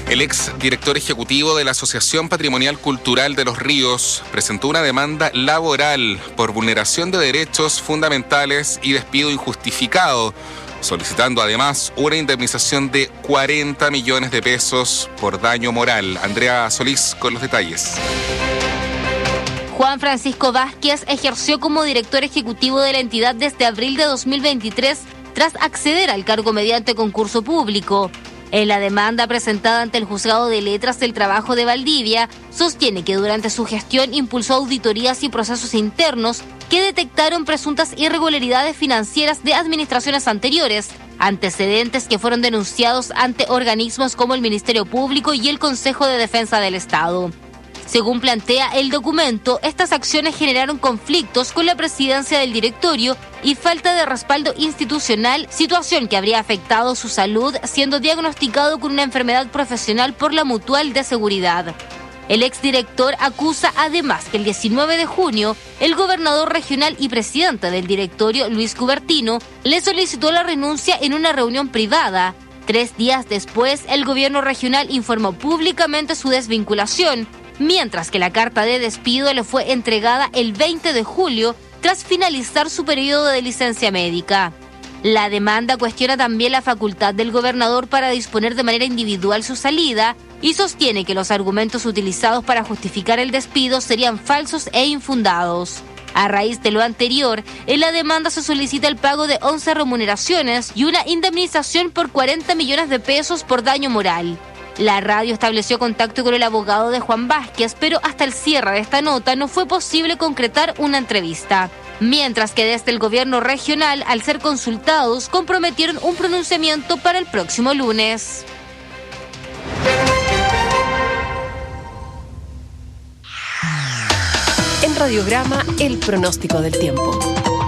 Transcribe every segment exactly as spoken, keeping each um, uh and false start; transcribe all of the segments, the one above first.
El ex director ejecutivo de la Asociación Patrimonial Cultural de los Ríos presentó una demanda laboral por vulneración de derechos fundamentales y despido injustificado, solicitando además una indemnización de cuarenta millones de pesos por daño moral. Andrea Solís con los detalles. Juan Francisco Vázquez ejerció como director ejecutivo de la entidad desde abril de dos mil veintitrés tras acceder al cargo mediante concurso público. En la demanda presentada ante el Juzgado de Letras del Trabajo de Valdivia, sostiene que durante su gestión impulsó auditorías y procesos internos que detectaron presuntas irregularidades financieras de administraciones anteriores, antecedentes que fueron denunciados ante organismos como el Ministerio Público y el Consejo de Defensa del Estado. Según plantea el documento, estas acciones generaron conflictos con la presidencia del directorio y falta de respaldo institucional, situación que habría afectado su salud, siendo diagnosticado con una enfermedad profesional por la Mutual de Seguridad. El exdirector acusa además que el diecinueve de junio, el gobernador regional y presidente del directorio, Luis Cubertino, le solicitó la renuncia en una reunión privada. Tres días después, el gobierno regional informó públicamente su desvinculación, mientras que la carta de despido le fue entregada el veinte de julio tras finalizar su periodo de licencia médica. La demanda cuestiona también la facultad del gobernador para disponer de manera individual su salida y sostiene que los argumentos utilizados para justificar el despido serían falsos e infundados. A raíz de lo anterior, en la demanda se solicita el pago de once remuneraciones y una indemnización por cuarenta millones de pesos por daño moral. La radio estableció contacto con el abogado de Juan Vázquez, pero hasta el cierre de esta nota no fue posible concretar una entrevista. Mientras que desde el gobierno regional, al ser consultados, comprometieron un pronunciamiento para el próximo lunes. En Radiograma, el pronóstico del tiempo.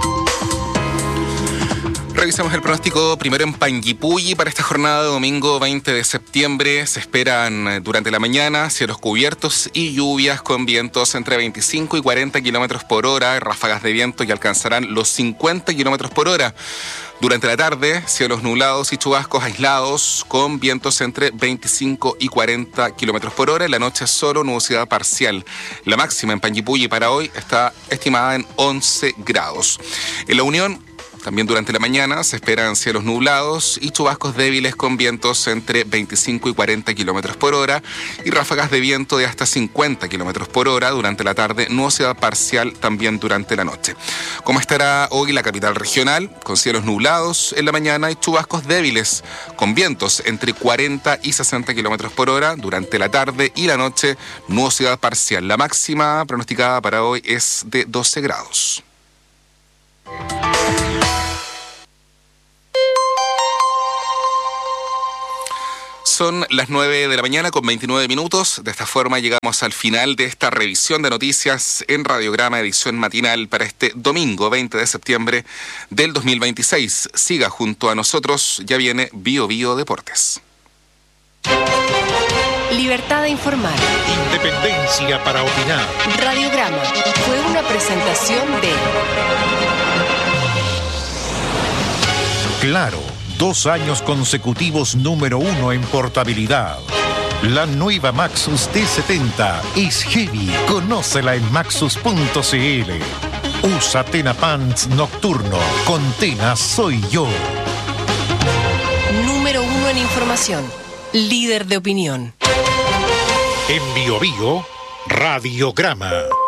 Revisamos el pronóstico primero en Panguipulli para esta jornada de domingo veinte de septiembre. Se esperan durante la mañana cielos cubiertos y lluvias con vientos entre veinticinco y cuarenta kilómetros por hora, ráfagas de viento que alcanzarán los cincuenta kilómetros por hora. Durante la tarde, cielos nublados y chubascos aislados con vientos entre veinticinco y cuarenta kilómetros por hora. En la noche solo nubosidad parcial. La máxima en Panguipulli para hoy está estimada en once grados. En La Unión, también durante la mañana se esperan cielos nublados y chubascos débiles con vientos entre veinticinco y cuarenta kilómetros por hora y ráfagas de viento de hasta cincuenta kilómetros por hora. Durante la tarde, nubosidad parcial también durante la noche. ¿Cómo estará hoy la capital regional? Con cielos nublados en la mañana y chubascos débiles con vientos entre cuarenta y sesenta kilómetros por hora. Durante la tarde y la noche, nubosidad parcial. La máxima pronosticada para hoy es de doce grados. Son las nueve de la mañana con veintinueve minutos. De esta forma llegamos al final de esta revisión de noticias en Radiograma, edición matinal para este domingo veinte de septiembre del dos mil veintiséis. Siga junto a nosotros, ya viene Bio Bio Deportes. Libertad de informar. Independencia para opinar. Radiograma fue una presentación de Claro. Dos años consecutivos número uno en portabilidad. La nueva Maxus T setenta es heavy. Conócela en maxus punto c l. Usa Tena Pants Nocturno. Con Tena soy yo. Número uno en información. Líder de opinión. En Bio Bio, Radiograma.